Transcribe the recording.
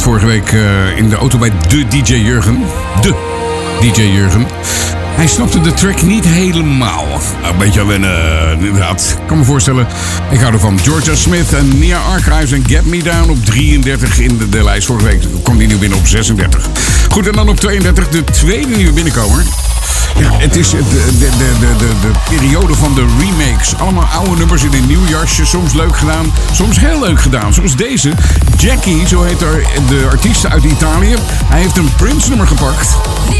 zat vorige week in de auto bij de DJ Jurgen. De DJ Jurgen. Hij snapte de track niet helemaal. Een beetje aan wennen, inderdaad. Ik kan me voorstellen. Ik hou ervan. Georgia Smith en Nia Archives en Get Me Down op 33 in de lijst. Vorige week kwam die nu binnen op 36. Goed, en dan op 32 de tweede nieuwe binnenkomer. Ja, het is de periode van de remakes. Allemaal oude nummers in een nieuw jasje. Soms leuk gedaan, soms heel leuk gedaan. Zoals deze. Jackie, zo heet de artiest uit Italië. Hij heeft een Prince nummer gepakt.